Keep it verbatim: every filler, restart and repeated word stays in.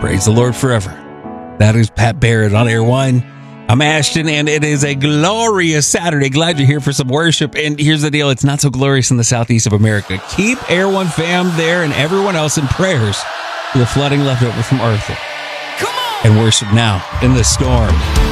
Praise the Lord forever. That is Pat Barrett on Air One. I'm Ashton, and it is a glorious Saturday. Glad you're here for some worship. And here's the deal. It's not so glorious in the southeast of America. Keep Air One fam there and everyone else in prayers for the flooding left over from Arthur. Come on! And worship now in the storm.